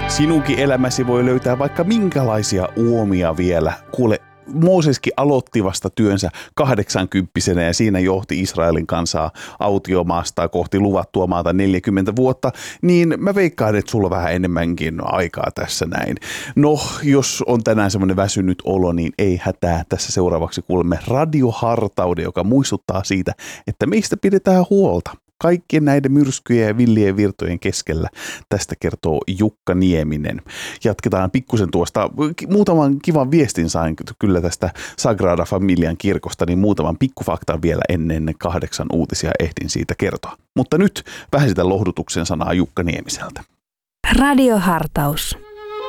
Sinunkin elämäsi voi löytää vaikka minkälaisia uomia vielä. Kuule, Mooseskin aloitti vasta työnsä 80-vuotiaana ja siinä johti Israelin kansaa autiomaasta kohti luvattua maata 40 vuotta, niin mä veikkaan, että sulla on vähän enemmänkin aikaa tässä näin. No, jos on tänään semmoinen väsynyt olo, niin ei hätää. Tässä seuraavaksi kuulemme radiohartauden, joka muistuttaa siitä, että meistä pidetään huolta. Kaikkien näiden myrskyjen ja villien virtojen keskellä. Tästä kertoo Jukka Nieminen. Jatketaan pikkusen tuosta. Muutaman kivan viestin sain kyllä tästä Sagrada Familian kirkosta, niin muutaman pikkufaktan vielä ennen 8 uutisia ehdin siitä kertoa. Mutta nyt vähän sitä lohdutuksen sanaa Jukka Niemiseltä. Radiohartaus.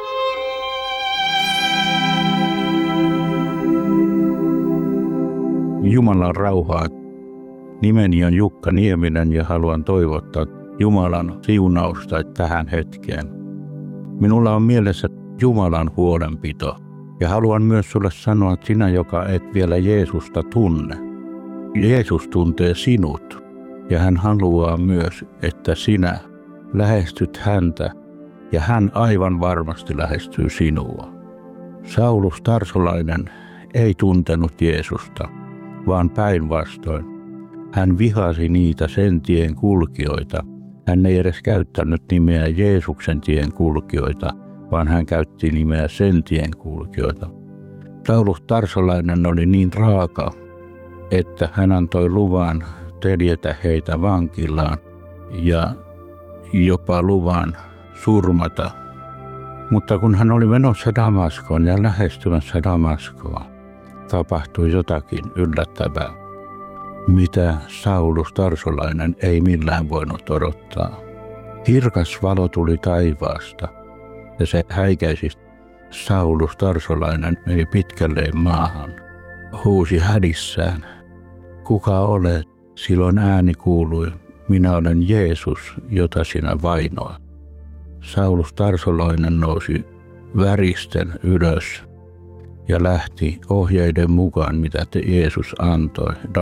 Jumalan rauhaa. Nimeni on Jukka Nieminen ja haluan toivottaa Jumalan siunausta tähän hetkeen. Minulla on mielessä Jumalan huolenpito ja haluan myös sulle sanoa, että sinä, joka et vielä Jeesusta tunne. Jeesus tuntee sinut ja hän haluaa myös, että sinä lähestyt häntä ja hän aivan varmasti lähestyy sinua. Saulus Tarsolainen ei tuntenut Jeesusta, vaan päinvastoin. Hän vihasi niitä sen tien kulkijoita. Hän ei edes käyttänyt nimeä Jeesuksen tien kulkijoita, vaan hän käytti nimeä sen tien kulkijoita. Saulus Tarsolainen oli niin raaka, että hän antoi luvan teljetä heitä vankilaan ja jopa luvan surmata. Mutta kun hän oli menossa Damaskoon ja lähestymässä Damaskoa, tapahtui jotakin yllättävää, mitä Saulus Tarsolainen ei millään voinut odottaa. Kirkas valo tuli taivaasta ja se häikäisi. Saulus Tarsolainen meni pitkälleen maahan. Huusi hädissään, kuka olet? Silloin ääni kuului, minä olen Jeesus, jota sinä vainoat. Saulus Tarsolainen nousi väristen ylös ja lähti ohjeiden mukaan, mitä Jeesus antoi